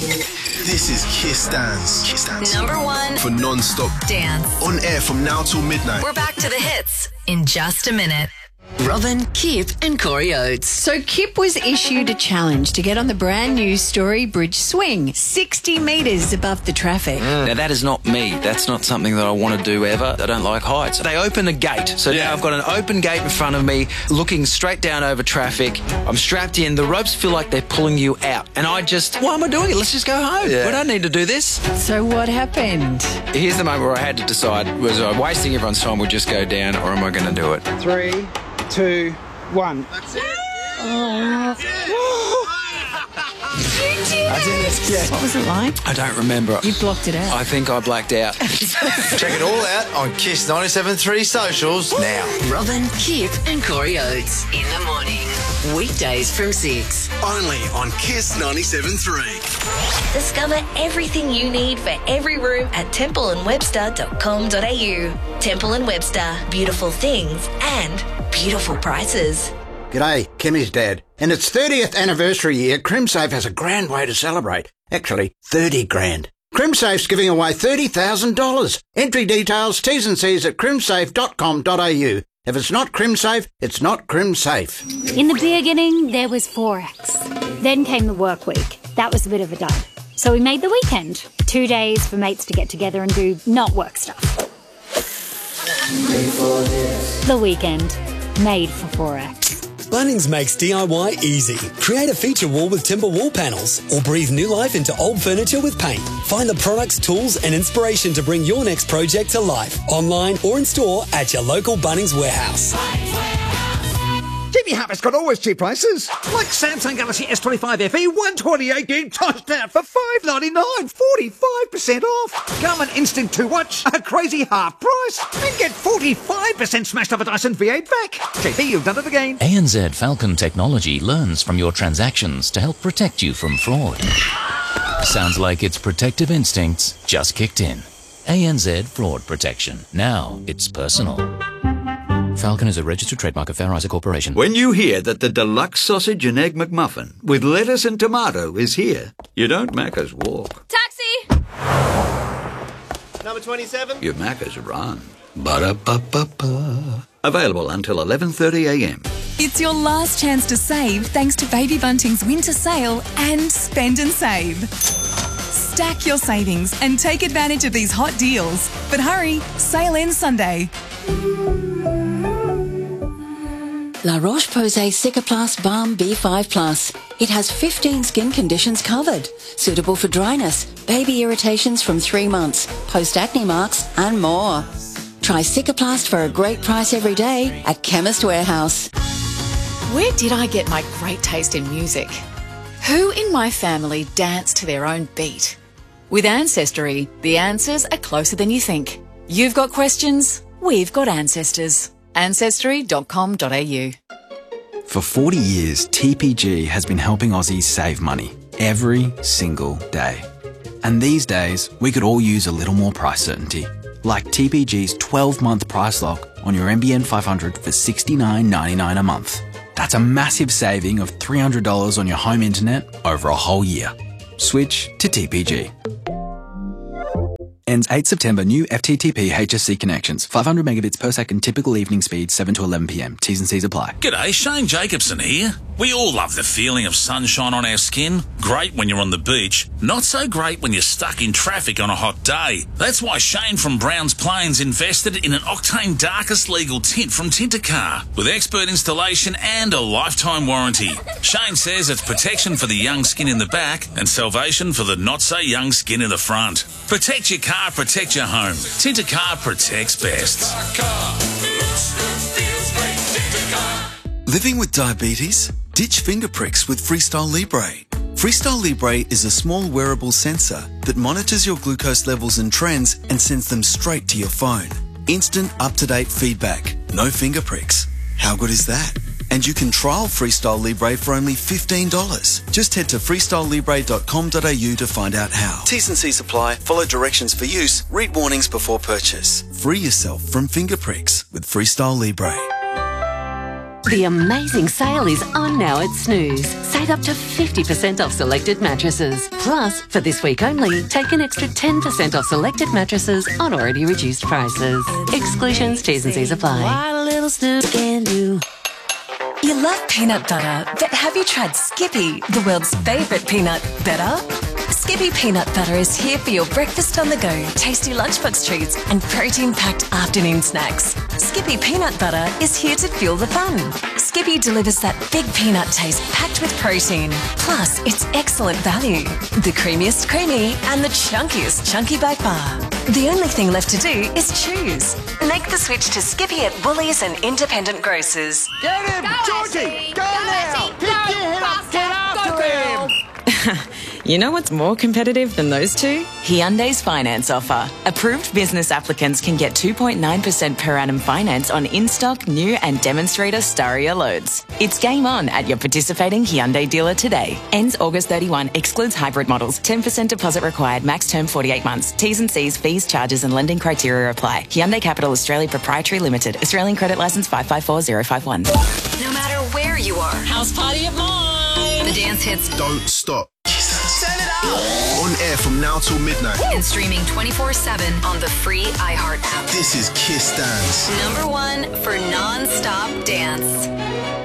This is Kiss Dance. Kiss Dance. Number one for non-stop dance. On air from now till midnight. We're back to the hits in just a minute. Robin, Kip and Corey Oates. So Kip was issued a challenge to get on the brand new Story Bridge swing, 60 metres above the traffic. Now, that is not me. That's not something that I want to do ever. I don't like heights. They open a gate. So now I've got an open gate in front of me, looking straight down over traffic. I'm strapped in. The ropes feel like they're pulling you out. And why am I doing it? Let's just go home. We don't need to do this. So what happened? Here's the moment where I had to decide, was I wasting everyone's time, would just go down, or am I going to do it? 3, 2, 1. That's it. I did it. Yeah. What was it like? I don't remember. You blocked it out. I think I blacked out. Check it all out on Kiss 97.3 socials now. Robin, Kip and Corey Oates in the morning. Weekdays from 6. Only on Kiss 97.3. Discover everything you need for every room at templeandwebster.com.au. Temple & Webster. Beautiful things and beautiful prices. G'day, Kimmy's dad. In its 30th anniversary year, CrimSafe has a grand way to celebrate. Actually, 30 grand. CrimSafe's giving away $30,000. Entry details, T's and C's at crimsafe.com.au. If it's not CrimSafe, it's not CrimSafe. In the beginning, there was Forex. Then came the work week. That was a bit of a dud. So we made the weekend. 2 days for mates to get together and do not work stuff. The weekend. Made for Forex. Bunnings makes DIY easy. Create a feature wall with timber wall panels or breathe new life into old furniture with paint. Find the products, tools and inspiration to bring your next project to life. Online or in store at your local Bunnings warehouse. Jimmy Harper's got always cheap prices. Like Samsung Galaxy S25 FE 128 gig tossed out for $599, 45% off. Garmin Instinct 2 watch, a crazy half price. And get 45% smashed off a Dyson V8 vac. JP, you've done it again. ANZ Falcon Technology learns from your transactions to help protect you from fraud. Sounds like its protective instincts just kicked in. ANZ Fraud Protection. Now it's personal. Falcon is a registered trademark of Fair Isaac Corporation. When you hear that the deluxe sausage and egg McMuffin with lettuce and tomato is here, you don't Macca's walk. Taxi! Number 27? You Macca's run. Ba-da-ba-ba-ba. Available until 11:30am. It's your last chance to save thanks to Baby Bunting's winter sale and Spend and Save. Stack your savings and take advantage of these hot deals. But hurry, sale ends Sunday. La Roche-Posay Cicaplast Balm B5 Plus. It has 15 skin conditions covered. Suitable for dryness, baby irritations from 3 months, post-acne marks and more. Try Cicaplast for a great price every day at Chemist Warehouse. Where did I get my great taste in music? Who in my family danced to their own beat? With Ancestry, the answers are closer than you think. You've got questions, we've got ancestors. Ancestry.com.au. For 40 years, TPG has been helping Aussies save money every single day. And these days, we could all use a little more price certainty. Like TPG's 12-month price lock on your NBN 500 for $69.99 a month. That's a massive saving of $300 on your home internet over a whole year. Switch to TPG. Ends 8 September. New FTTP HSC connections. 500 megabits per second. Typical evening speed 7 to 11 p.m. T's and C's apply. G'day, Shane Jacobson here. We all love the feeling of sunshine on our skin. Great when you're on the beach. Not so great when you're stuck in traffic on a hot day. That's why Shane from Browns Plains invested in an Octane Darkest legal tint from Tintercar with expert installation and a lifetime warranty. Shane says it's protection for the young skin in the back and salvation for the not-so-young skin in the front. Protect your car, protect your home. Tintercar protects best. Living with diabetes? Ditch finger pricks with Freestyle Libre. Freestyle Libre is a small wearable sensor that monitors your glucose levels and trends and sends them straight to your phone. Instant, up-to-date feedback. No finger pricks. How good is that? And you can trial Freestyle Libre for only $15. Just head to freestylelibre.com.au to find out how. T's and C's apply. Follow directions for use. Read warnings before purchase. Free yourself from finger pricks with Freestyle Libre. The amazing sale is on now at Snooze. Save up to 50% off selected mattresses. Plus, for this week only, take an extra 10% off selected mattresses on already reduced prices. Exclusions, T's and C's apply. What a little Snooze can do. You love peanut butter, but have you tried Skippy, the world's favourite peanut butter? Skippy peanut butter is here for your breakfast on the go, tasty lunchbox treats and protein-packed afternoon snacks. Skippy peanut butter is here to fuel the fun. Skippy delivers that big peanut taste packed with protein. Plus, it's excellent value. The creamiest creamy and the chunkiest chunky by far. The only thing left to do is choose. Make the switch to Skippy at Woolies and independent grocers. Get him! Georgie! Go now! Pick your head up! Get after him! You know what's more competitive than those two? Hyundai's finance offer. Approved business applicants can get 2.9% per annum finance on in-stock, new and demonstrator Staria loads. It's game on at your participating Hyundai dealer today. Ends August 31. Excludes hybrid models. 10% deposit required. Max term 48 months. T's and C's, fees, charges and lending criteria apply. Hyundai Capital Australia Proprietary Limited. Australian Credit Licence 554051. No matter where you are. House party of mine. The dance hits. Don't stop. Turn it up. On air from now till midnight. And streaming 24/7 on the free iHeart app. This is Kiss Dance. #1 for non-stop dance.